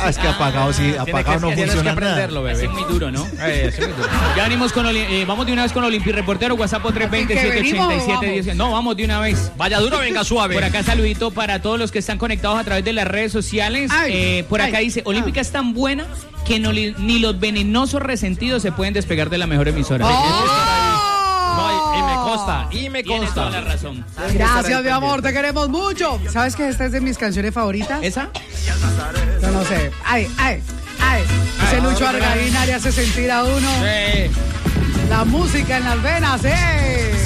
Es que apagado sí, apagado no funciona. Tienes que aprenderlo, bebé. Es muy duro, ¿no? Es muy duro. Ya venimos con vamos de una vez con Olimpi Reportero, WhatsApp 320-787-10. No, vamos de una vez. Vaya duro, venga suave. Por acá saludito para todos los que están conectados a través de las redes sociales. Por acá dice, Olímpica es tan buena que ni los venenosos resentidos se pueden despegar de la mejor emisora. No, y me Tienes consta. toda la razón. Gracias, mi amor, te queremos mucho. ¿Sabes que esta es de mis canciones favoritas? ¿Esa? Yo no sé. Ay. Ese Lucho Argaína le hace sentir a uno la música en las venas,